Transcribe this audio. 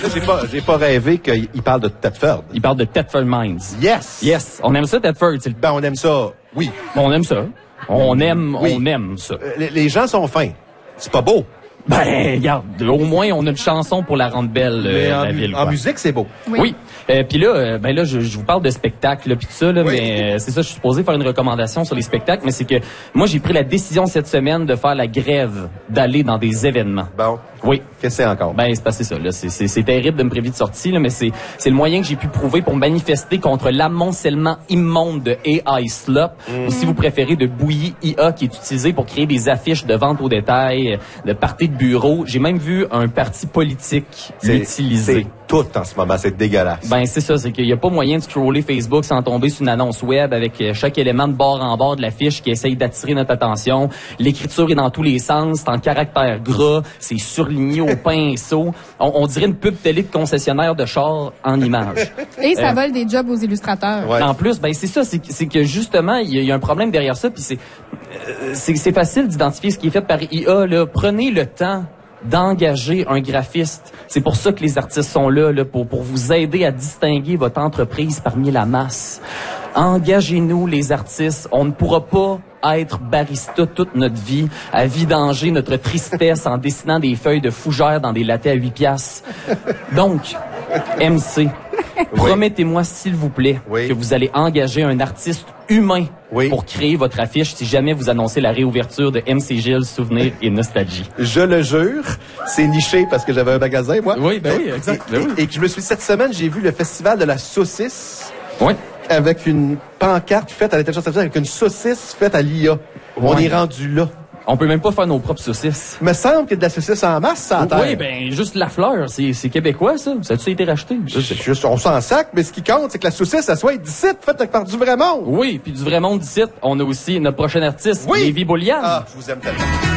Là, j'ai pas rêvé qu'il parle de Thetford. Il parle de Thetford Mines. Yes! Yes. On aime ça, Thetford. Ben, on aime ça. Oui. On aime ça. On aime ça. Les gens sont fins. C'est pas beau. Ben, regarde, au moins, on a une chanson pour la rendre belle, la ville. En musique, c'est beau. Oui. Puis là, je vous parle de spectacle, là, puis tout ça, là, mais c'est ça, je suis supposé faire une recommandation sur les spectacles, mais c'est que moi, j'ai pris la décision cette semaine de faire la grève, d'aller dans des événements. Bon. Oui. Qu'est-ce que c'est encore? Ben, c'est passé ça, là. C'est terrible de me prévenir de sortie, là, mais c'est le moyen que j'ai pu prouver pour manifester contre l'amoncellement immonde de AI Slop, ou si vous préférez, de bouillie IA qui est utilisé pour créer des affiches de vente au détail, de parties de bureau. J'ai même vu un parti politique l'utiliser. C'est tout en ce moment, c'est dégueulasse. Ben, c'est ça, c'est qu'il y a pas moyen de scroller Facebook sans tomber sur une annonce web avec chaque élément de bord en bord de l'affiche qui essaye d'attirer notre attention. L'écriture est dans tous les sens, c'est en caractère gras, c'est surligné au pinceau. On dirait une pub télé de concessionnaire de char en images. Et ça vole des jobs aux illustrateurs. Ouais. En plus, ben c'est ça, c'est que justement, il y a un problème derrière ça, puis c'est facile d'identifier ce qui est fait par IA, là. Prenez le temps d'engager un graphiste. C'est pour ça que les artistes sont là, pour vous aider à distinguer votre entreprise parmi la masse. Engagez-nous, les artistes. On ne pourra pas être barista toute notre vie, à vidanger notre tristesse en dessinant des feuilles de fougère dans des lattés à 8 piastres. Donc, MC, promettez-moi, s'il vous plaît, que vous allez engager un artiste humain pour créer votre affiche si jamais vous annoncez la réouverture de MC Gilles Souvenirs et Nostalgie. Je le jure, c'est niché parce que j'avais un magasin, moi. Oui, ben oui, exact. Et que je me suis, cette semaine, j'ai vu le festival de la saucisse. Oui. Avec une pancarte faite à l'intelligence artificielle, avec une saucisse faite à l'IA. On est rendu là. On peut même pas faire nos propres saucisses. Me semble qu'il y a de la saucisse en masse, ça, à terre. Oui, ben, juste la fleur. C'est québécois, ça. Ça a-tu été racheté? Juste, on s'en sac, mais ce qui compte, c'est que la saucisse, ça soit d'ici, faite par du vrai monde. Oui, puis du vrai monde d'ici. On a aussi notre prochain artiste, Lévi Boulian. Ah, je vous aime tellement.